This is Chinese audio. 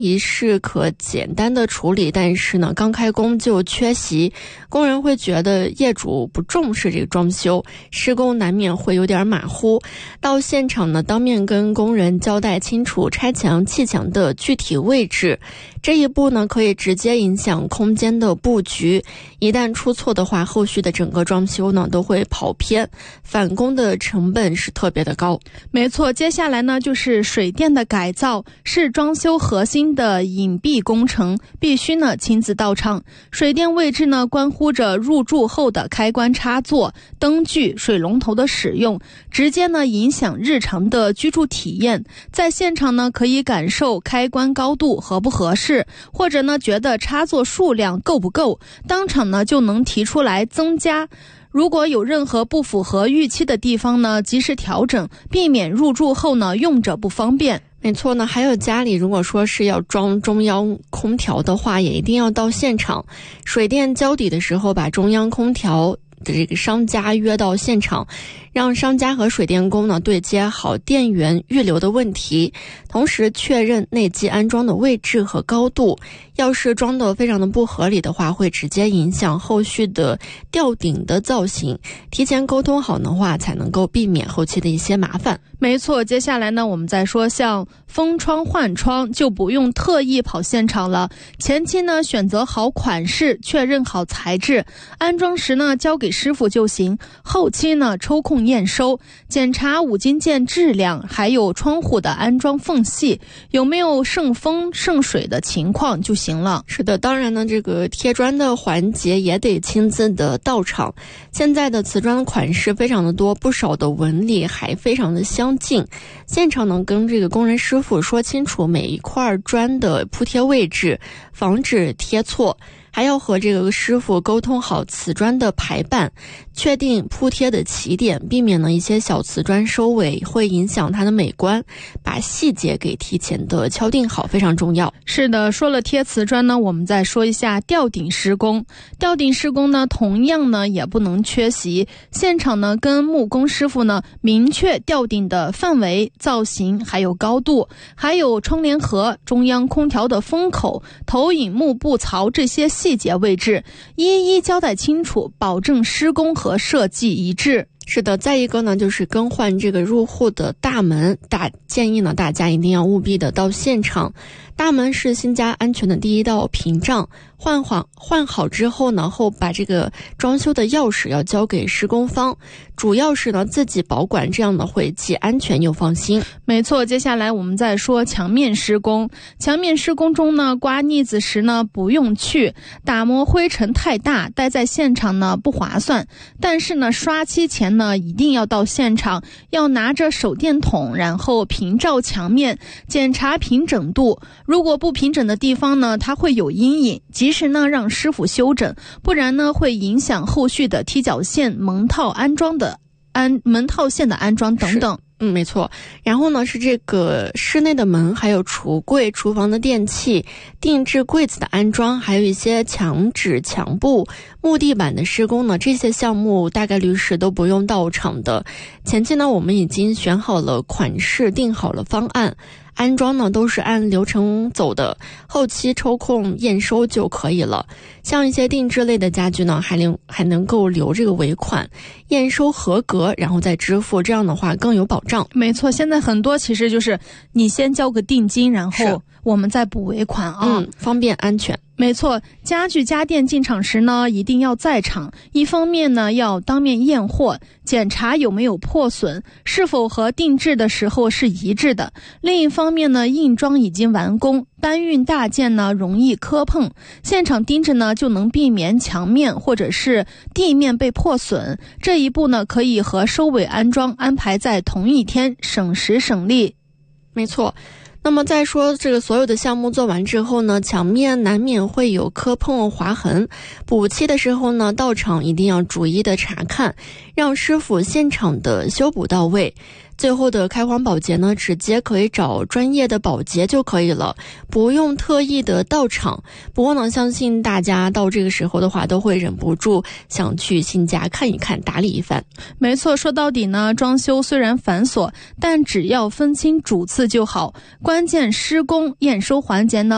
仪式可简单的处理，但是呢，刚开工就缺席，工人会觉得业主不重视这个装修，施工难免会有点马虎。到现场呢，当面跟工人交代清楚拆墙砌墙的具体位置，这一步呢，可以直接影响空间的布局。一旦出错的话，后续的整个装修呢都会跑偏，返工的成本是特别的高。 没错，接下来呢就是水电的改造，是装修核心的隐蔽工程，必须呢亲自到场。水电位置呢关乎着入住后的开关插座、灯具、水龙头的使用，直接呢影响日常的居住体验。在现场呢可以感受开关高度合不合适，或者呢觉得插座数量够不够，当场呢就能提出来增加。如果有任何不符合预期的地方呢，及时调整，避免入住后呢用着不方便。 没错呢，还有家里如果说是要装中央空调的话，也一定要到现场。水电交底的时候，把中央空调的这个商家约到现场，让商家和水电工呢对接好电源预留的问题，同时确认内机安装的位置和高度。要是装得非常的不合理的话，会直接影响后续的吊顶的造型。提前沟通好的话，才能够避免后期的一些麻烦。 没错，接下来呢我们再说像封窗换窗就不用特意跑现场了，前期呢选择好款式，确认好材质，安装时呢交给师傅就行，后期呢抽空验收，检查五金件质量，还有窗户的安装缝隙有没有渗风渗水的情况就行了。 是的，当然呢这个贴砖的环节也得亲自的到场。现在的瓷砖的款式非常的多，不少的纹理还非常的相近，现场呢跟这个工人师傅说清楚每一块砖的铺贴位置，防止贴错。还要和这个师傅沟通好瓷砖的排版，确定铺贴的起点，避免呢一些小瓷砖收尾会影响它的美观，把细节给提前的敲定好非常重要。 是的，说了贴瓷砖呢，我们再说一下吊顶施工。吊顶施工呢同样呢也不能缺席，现场呢跟木工师傅呢明确吊顶的范围、造型还有高度，还有窗帘盒、中央空调的风口、投影幕布槽这些细节位置一一交代清楚，保证施工和设计一致。 是的，再一个呢就是更换这个入户的大门，建议呢大家一定要务必的到现场。大门是新家安全的第一道屏障，换好之后呢，把这个装修的钥匙要交给施工方，主要是呢自己保管，这样呢会既安全又放心。 没错，接下来我们再说墙面施工。墙面施工中呢，刮腻子时呢不用去，打磨灰尘太大，待在现场呢不划算。但是呢，刷漆前呢一定要到现场，要拿着手电筒，然后平照墙面，检查平整度。如果不平整的地方呢，它会有阴影，及时呢让师傅修整，不然呢会影响后续的踢脚线、门套线的安装等等。 没错。然后呢是这个室内的门，还有橱柜、厨房的电器、定制柜子的安装，还有一些墙纸、墙布、木地板的施工呢，这些项目大概率是都不用到场的。前期呢我们已经选好了款式，定好了方案，安装呢都是按流程走的，后期抽空验收就可以了。像一些定制类的家具呢，还能够留这个尾款，验收合格然后再支付，这样的话更有保障。 没错，现在很多其实就是你先交个定金，然后我们再补尾款啊， 方便安全。 没错，家具家电进场时呢，一定要在场。一方面呢，要当面验货，检查有没有破损，是否和定制的时候是一致的。另一方面呢，硬装已经完工，搬运大件呢容易磕碰，现场盯着呢就能避免墙面或者是地面被破损。这一步呢，可以和收尾安装安排在同一天，省时省力。 没错。那么再说这个所有的项目做完之后呢，墙面难免会有磕碰划痕，补漆的时候呢，到场一定要逐一的查看，让师傅现场的修补到位。最后的开荒保洁呢，直接可以找专业的保洁就可以了，不用特意的到场。不过呢，相信大家到这个时候的话，都会忍不住想去新家看一看，打理一番。 没错，说到底呢，装修虽然繁琐，但只要分清主次就好。关键施工验收环节呢，